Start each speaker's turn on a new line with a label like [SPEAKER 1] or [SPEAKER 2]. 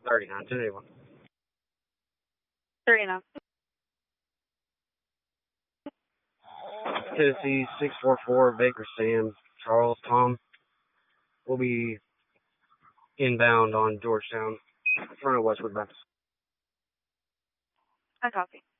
[SPEAKER 1] 39, 1081.
[SPEAKER 2] 39.
[SPEAKER 1] Tennessee 644, Baker Sam, Charles, Tom. We'll be inbound on Georgetown, front of Westwood Baptist.
[SPEAKER 2] I copy.